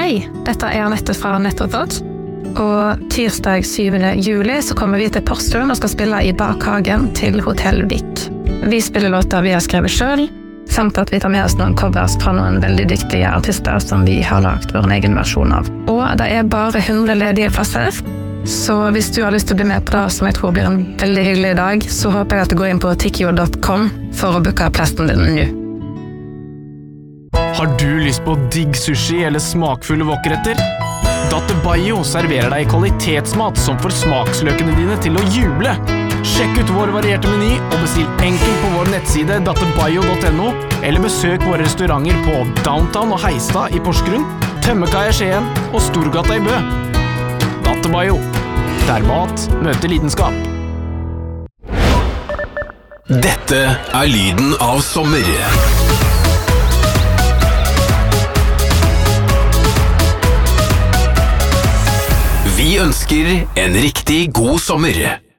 Hei, dette Anette fra Nettothought. Og tirsdag 7. juli så kommer vi til Porsgrunn og skal spille i Bakhagen til Hotell Vik. Vi spiller låter vi har skrevet selv, samt at vi tar med oss noen covers fra noen veldig dyktige artister som vi har lagt vår egen versjon av. Og det bare 100 ledige plasser, så hvis du har lyst til å bli med på det, som jeg tror blir en veldig hyggelig dag, så håper jeg at du går inn på tikkio.com for å booke plassen din nå. Har du lyst på digg sushi eller smakfulle wokretter? Dattebayo serverer deg kvalitetsmat som får smaksløkene dine til å juble. Sjekk ut vår varierte meny og bestill enkelt på vår nettside dattebayo.no, eller besøk våre restauranter på Downtown og Heistad i Porsgrunn, Tømmekaia i Skien og Storgata i Bø. Dattebayo, der mat møter lidenskap. Dette lyden av sommer. Vi ønsker en riktig god sommer.